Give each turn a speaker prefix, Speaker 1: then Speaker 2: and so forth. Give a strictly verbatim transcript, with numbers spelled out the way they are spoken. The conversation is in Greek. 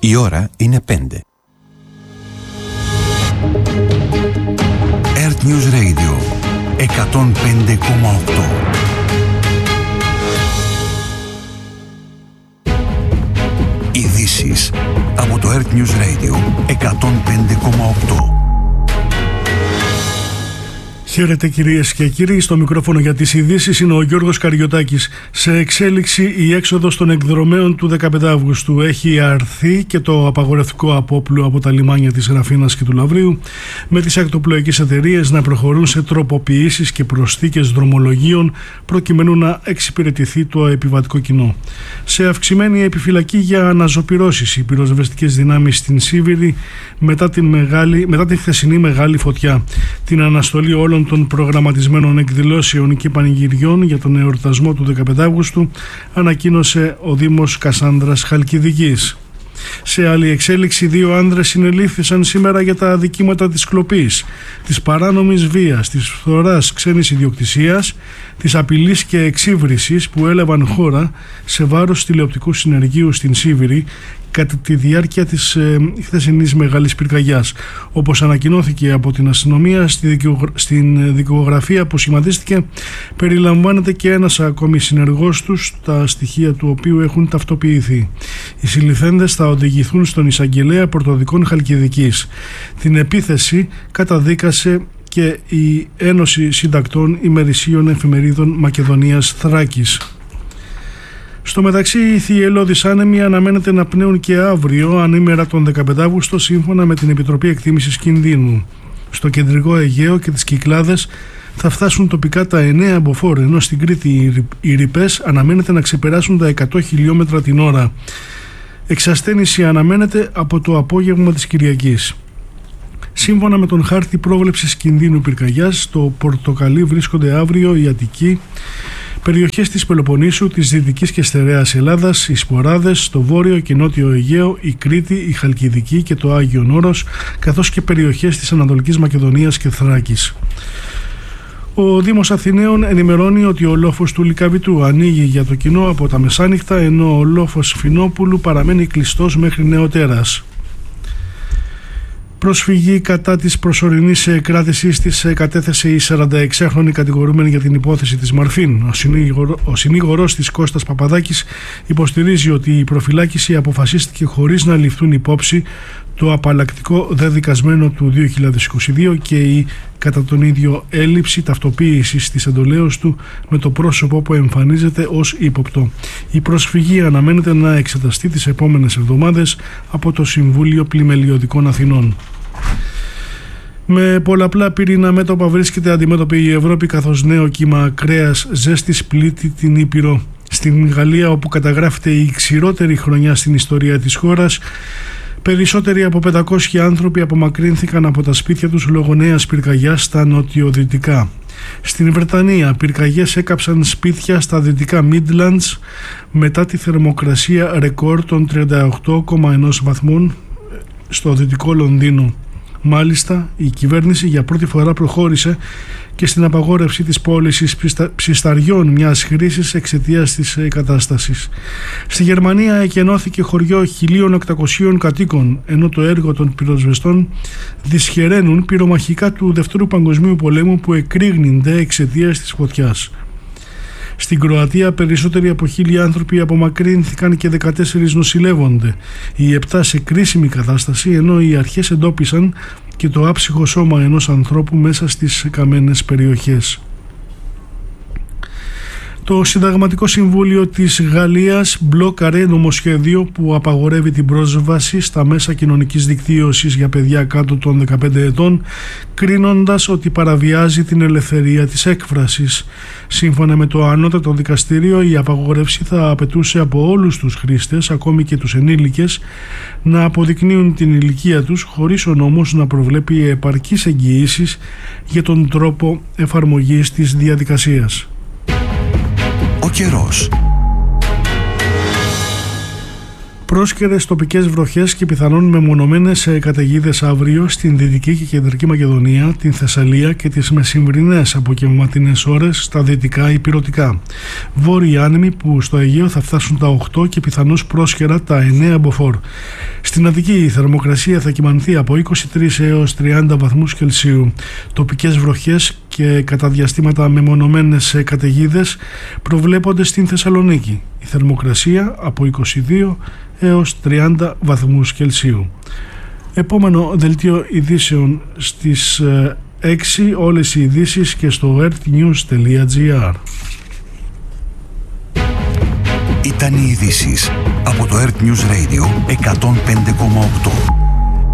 Speaker 1: Η ώρα είναι πέντε. Earth News Radio εκατόν πέντε κόμμα οκτώ. Ειδήσεις από το Earth News Radio εκατόν πέντε κόμμα οκτώ.
Speaker 2: Χαίρετε κυρίες και κύριοι, στο μικρόφωνο για τις ειδήσεις είναι ο Γιώργος Καριωτάκης. Σε εξέλιξη η έξοδος των εκδρομέων του δεκαπέντε Αυγούστου. Έχει αρθεί και το απαγορευτικό απόπλου από τα λιμάνια της Ραφίνας και του Λαυρίου, με τις ακτοπλοϊκές εταιρείες να προχωρούν σε τροποποιήσεις και προσθήκες δρομολογίων προκειμένου να εξυπηρετηθεί το επιβατικό κοινό. Σε αυξημένη επιφυλακή για αναζωπυρώσεις οι πυροσβεστικές δυνάμεις στην Σίβηρη μετά την, μεγάλη, μετά την χθεσινή μεγάλη φωτιά. Την αναστολή όλων των προγραμματισμένων εκδηλώσεων και πανηγυριών για τον εορτασμό του δεκαπέντε Αυγούστου ανακοίνωσε ο Δήμος Κασάνδρας Χαλκιδικής. Σε άλλη εξέλιξη, δύο άνδρες συνελήφθησαν σήμερα για τα αδικήματα της κλοπής, της παράνομης βίας, της φθοράς ξένης ιδιοκτησίας, της απειλής και εξύβρισης που έλαβαν χώρα σε βάρος τηλεοπτικού συνεργείου στην Σίβηρη κατά τη διάρκεια της ε, χθεσινής μεγάλης πυρκαγιάς. Όπως ανακοινώθηκε από την αστυνομία, στη δικαιογ... στην δικογραφία που σχηματίστηκε περιλαμβάνεται και ένας ακόμη συνεργός τους, τα στοιχεία του οποίου έχουν ταυτοποιηθεί. Οι συλληφθέντες θα οδηγηθούν στον εισαγγελέα Πρωτοδικών Χαλκιδικής. Την επίθεση καταδίκασε και η Ένωση Συντακτών Ημερησίων Εφημερίδων Μακεδονίας Θράκης. Στο μεταξύ, οι θυελλώδεις άνεμοι αναμένεται να πνέουν και αύριο, ανήμερα τον δεκαπέντε Αυγούστου, σύμφωνα με την Επιτροπή Εκτίμησης Κινδύνου. Στο κεντρικό Αιγαίο και τις Κυκλάδες θα φτάσουν τοπικά τα εννέα μποφόρ, ενώ στην Κρήτη οι ρηπές αναμένεται να ξεπεράσουν τα εκατό χιλιόμετρα την ώρα. Εξασθένηση αναμένεται από το απόγευμα της Κυριακής. Σύμφωνα με τον χάρτη πρόβλεψης κινδύνου πυρκαγιάς, στο πορτοκαλί βρίσκονται αύριο η Αττική, περιοχές της Πελοποννήσου, της Δυτικής και Στερεάς Ελλάδας, οι Σποράδες, στο Βόρειο και Νότιο Αιγαίο, η Κρήτη, η Χαλκιδική και το Άγιον Όρος, καθώς και περιοχές της Ανατολικής Μακεδονίας και Θράκης. Ο Δήμος Αθηναίων ενημερώνει ότι ο λόφος του Λυκαβητού ανοίγει για το κοινό από τα μεσάνυχτα, ενώ ο λόφος Φινόπουλου παραμένει κλειστός μέχρι νεοτέρας. Προσφυγή κατά της προσωρινής κράτησης της κατέθεσε η σαρανταεξάχρονη κατηγορούμενη για την υπόθεση της Μαρφίν. Ο, συνήγορο, ο συνήγορος της Κώστας Παπαδάκης υποστηρίζει ότι η προφυλάκηση αποφασίστηκε χωρίς να ληφθούν υπόψη το απαλλακτικό δεδικασμένο του δύο χιλιάδες είκοσι δύο και η κατά τον ίδιο έλλειψη ταυτοποίησης της εντολέως του με το πρόσωπο που εμφανίζεται ως ύποπτο. Η προσφυγή αναμένεται να εξεταστεί τις επόμενες εβδομάδες από το Συμβούλιο Πλημελιωδικών Αθηνών. Με πολλαπλά πυρήνα μέτωπα βρίσκεται αντιμέτωπη η Ευρώπη, καθώς νέο κύμα ακραίας ζέστης πλήττει την Ήπειρο. Στην Γαλλία, όπου καταγράφεται η ξηρότερη χρονιά στην ιστορία της χώρας, περισσότεροι από πεντακόσιοι άνθρωποι απομακρύνθηκαν από τα σπίτια τους λόγω νέας πυρκαγιάς στα νοτιοδυτικά. Στην Βρετανία, πυρκαγιές έκαψαν σπίτια στα δυτικά Midlands μετά τη θερμοκρασία ρεκόρ των τριάντα οκτώ κόμμα ένα βαθμών στο δυτικό Λονδίνο. Μάλιστα, η κυβέρνηση για πρώτη φορά προχώρησε και στην απαγόρευση της πώλησης ψισταριών μιας χρήσης εξαιτίας της κατάστασης. Στη Γερμανία εκενώθηκε χωριό χίλια οκτακόσιων κατοίκων, ενώ το έργο των πυροσβεστών δυσχεραίνουν πυρομαχικά του Δευτέρου Παγκοσμίου Πολέμου που εκρήγνυνται εξαιτίας της φωτιάς. Στην Κροατία περισσότεροι από χίλια άνθρωποι απομακρύνθηκαν και δεκατέσσερις νοσηλεύονται, οι επτά σε κρίσιμη κατάσταση, ενώ οι αρχές εντόπισαν και το άψυχο σώμα ενός ανθρώπου μέσα στις καμένες περιοχές. Το Συνταγματικό Συμβούλιο της Γαλλίας μπλόκαρε νομοσχέδιο που απαγορεύει την πρόσβαση στα μέσα κοινωνικής δικτύωσης για παιδιά κάτω των δεκαπέντε ετών, κρίνοντας ότι παραβιάζει την ελευθερία της έκφρασης. Σύμφωνα με το Ανώτατο Δικαστήριο, η απαγόρευση θα απαιτούσε από όλους τους χρήστες, ακόμη και τους ενήλικες, να αποδεικνύουν την ηλικία τους, χωρίς ο νόμος να προβλέπει επαρκείς εγγυήσεις για τον τρόπο εφαρμογής της διαδικασίας.
Speaker 1: Ο καιρός.
Speaker 2: Πρόσκαιρες τοπικές βροχές και πιθανόν μεμονωμένες καταιγίδες αύριο στην Δυτική και Κεντρική Μακεδονία, την Θεσσαλία και τις μεσημβρινές απογευματινές ώρες στα δυτικά ηπειρωτικά. Βόρειοι άνεμοι που στο Αιγαίο θα φτάσουν τα οκτώ και πιθανώς πρόσκαιρα τα εννέα μποφόρ. Στην Αττική η θερμοκρασία θα κυμανθεί από είκοσι τρεις έως τριάντα βαθμούς Κελσίου. Τοπικές βροχές και κατά διαστήματα μεμονωμένες καταιγίδες προβλέπονται στην Θεσσαλονίκη. Η θερμοκρασία από είκοσι δύο έως τριάντα βαθμούς Κελσίου. Επόμενο δελτίο ειδήσεων στις έξι, όλες οι ειδήσεις και στο earthnews τελεία gr.
Speaker 1: Ήταν οι ειδήσεις από το Earth News Radio εκατόν πέντε κόμμα οκτώ.